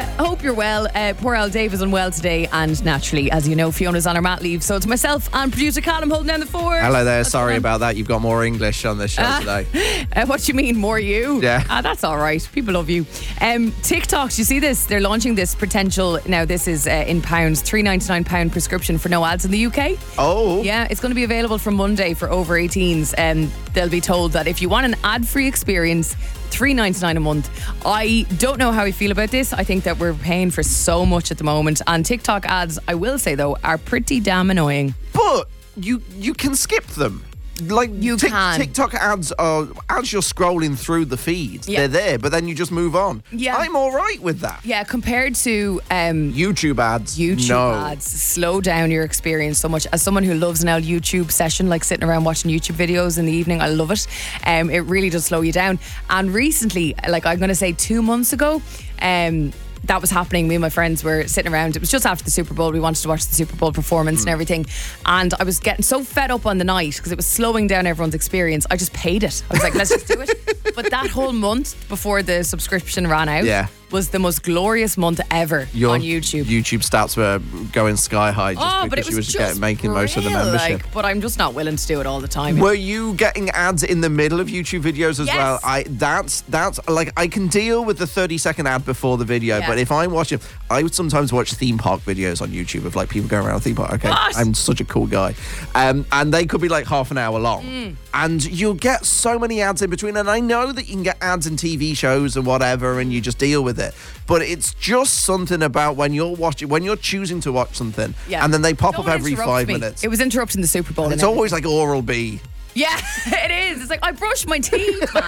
I hope you're well. Poor Al Dave is unwell today, and naturally, as you know, Fiona's on her mat leave. So it's myself and producer Callum holding down the fort. Hello there. Sorry about that. You've got more English on this show today. What do you mean, more you? Yeah. That's all right. People love you. TikTok, do you see this? They're launching this potential, now this is in pounds, £3.99 prescription for no ads in the UK. Oh. Yeah, it's going to be available from Monday for over 18s. They'll be told that if you want an ad-free experience, $3.99 a month. I don't know how I feel about this. I think that we're paying for so much at the moment. And TikTok ads, I will say though, are pretty damn annoying. But you can skip them. Like you can. TikTok ads are, as you're scrolling through the feeds, they're there, but then you just move on. Yeah. I'm all right with that. Yeah, compared to YouTube ads. YouTube ads slow down your experience so much. As someone who loves an old YouTube session, like sitting around watching YouTube videos in the evening, I love it. It really does slow you down. And recently, like I'm going to say 2 months ago, that was happening. Me and my friends were sitting around. It was just after the Super Bowl. We wanted to watch the Super Bowl performance and everything. And I was getting so fed up on the night because it was slowing down everyone's experience. I just paid it. I was like, let's just do it. But that whole month before the subscription ran out was the most glorious month ever on YouTube. YouTube stats were going sky high just but because it was you were making most of the membership. But I'm just not willing to do it all the time. Were you getting ads in the middle of YouTube videos as well? That's like, I can deal with the 30-second ad before the video, but if I'm watching, I would sometimes watch theme park videos on YouTube of like people going around a theme park. Okay, what? I'm such a cool guy. And they could be like half an hour long. And you'll get so many ads in between. And I know that you can get ads in TV shows and whatever, and you just deal with it. But it's just something about when you're choosing to watch something, and then they pop up every 5 minutes. It was interrupting the Super Bowl. And it's always like Oral-B. Yeah, it is. It's like, I brushed my teeth, man.